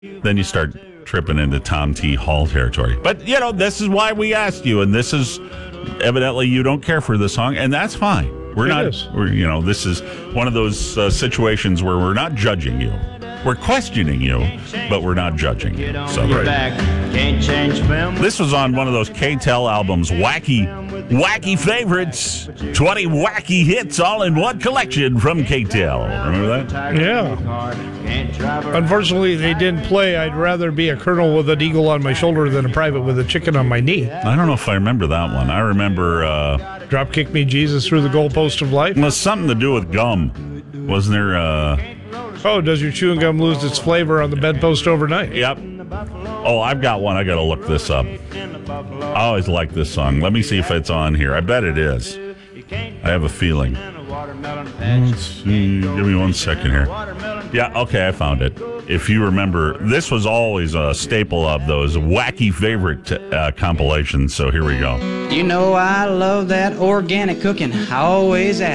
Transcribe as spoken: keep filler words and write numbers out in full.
then you start tripping into Tom T. Hall territory. But, you know, this is why we asked you, and this is evidently you don't care for this song, and that's fine. We're it not, is. we're, you know, this is one of those uh, situations where we're not judging you. We're questioning you, but we're not judging you. So, this was on one of those K-Tel albums, Wacky, Wacky Favorites, twenty wacky hits all in one collection from K-Tel. Remember that? Yeah. Unfortunately, they didn't play I'd rather be a colonel with an eagle on my shoulder than a private with a chicken on my knee. I don't know if I remember that one. I remember... Uh, Drop Kick Me Jesus Through the Goalpost of Life. It was something to do with gum. Wasn't there... Uh, oh, does your chewing gum lose its flavor on the bedpost overnight? Yep. Oh, I've got one. I got to look this up. I always like this song. Let me see if it's on here. I bet it is. I have a feeling. Let's see. Give me one second here. Yeah, okay, I found it. If you remember, this was always a staple of those wacky favorite uh, compilations, so here we go. You know I love that organic cooking. I always